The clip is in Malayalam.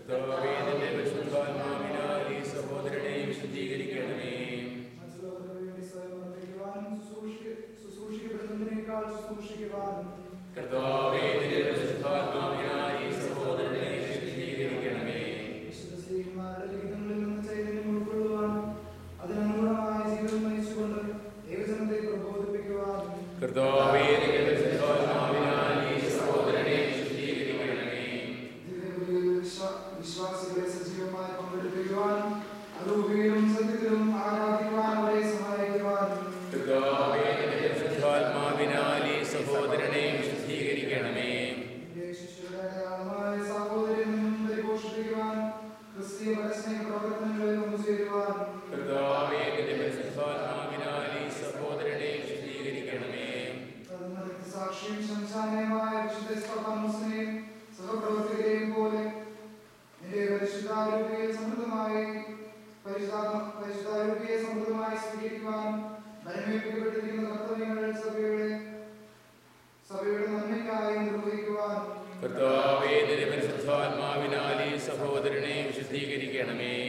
കർത്താവേ, നിന്റെ പരിശുദ്ധാത്മാവിനാൽ ഈ സഹോദരനെ വിശുദ്ധീകരിക്കണമേ. കർത്താവേ, നിന്റെ പരിശുദ്ധാത്മാവിനാൽ ഈ സഹോദരനെ വിശുദ്ധീകരിക്കണമേ. കർത്താവേ, നിന്റെ പരിശുദ്ധാത്മാവിനാൽ ഈ സഹോദരനെ വിശുദ്ധീകരിക്കണമേ. വിശ്വാസികളെ സജീവമായി പങ്കെടുപ്പിക്കുവാനും അരൂപിയിലും സത്യത്തിലും ആരാധിക്കുവാൻ അവരെ സഹായിക്കുവാനും കർത്താവേ, നിന്റെ പരിശുദ്ധാത്മാവിനാൽ ഈ സഹോദരനെ വിശുദ്ധീകരിക്കണമേ. ശിഷ്യരുടെ അടയാളമായ സഹോദരിൽ നിന്നും പരിപോഷിപ്പിക്കുവാൻ ക്രിസ്തീയ പരസ്നേഹ പ്രവർത്തനങ്ങളിൽ ഒന്നുചേരുവാൻ കർത്താവേ, നിന്റെ പരിശുദ്ധാത്മാവിനാൽ ഈ സഹോദരനെ വിശുദ്ധീകരിക്കണമേ. സാക്ഷിയും ശംശാനയുമായ വിശുദ്ധ സ്തഫാനോസിനെയും സഹപ്രവർത്തകരെയും പോലെ നിന്റെ പരിശുദ്ധാരൂപിയെ സമൃദ്ധമായി സ്വീകരിക്കുവാൻ പരിമേൽപ്പിക്കപ്പെട്ടിരിക്കുന്ന കർത്തവ്യങ്ങൾ സഭയുടെ നന്മയ്ക്കായി നിർവഹിക്കുവാൻ കർത്താവേ, നിന്റെ പരിശുദ്ധാത്മാവിനാൽ ഈ സഹോദരനെ വിശുദ്ധീകരിക്കണമേ.